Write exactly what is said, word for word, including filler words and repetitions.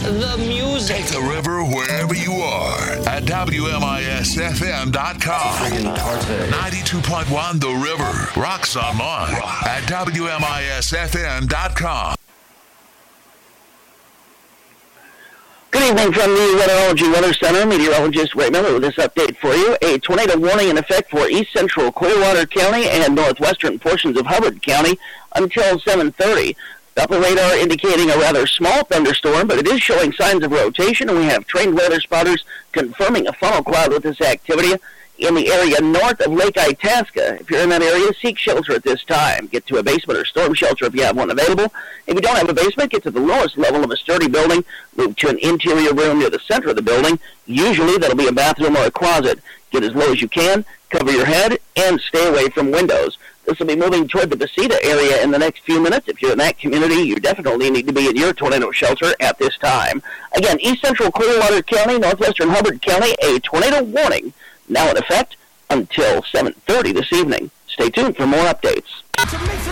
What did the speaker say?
the music. Take the river wherever you are at W M I S F M dot com. ninety-two point one The River. Rocks online at W M I S F M dot com. Good evening from the Weatherology Weather Center. Meteorologist Ray Miller with this update for you. A tornado warning in effect for east central Clearwater County and northwestern portions of Hubbard County until seven thirty. Doppler radar indicating a rather small thunderstorm, but it is showing signs of rotation, and we have trained weather spotters confirming a funnel cloud with this activity in the area north of Lake Itasca. If you're in that area, seek shelter at this time. Get to a basement or storm shelter if you have one available. If you don't have a basement, get to the lowest level of a sturdy building. Move to an interior room near the center of the building. Usually that'll be a bathroom or a closet. Get as low as you can, cover your head, and stay away from windows. This will be moving toward the Bethesda area in the next few minutes. If you're in that community, you definitely need to be in your tornado shelter at this time. Again, east central Clearwater County, northwestern Hubbard County, a tornado warning now in effect until seven thirty this evening. Stay tuned for more updates.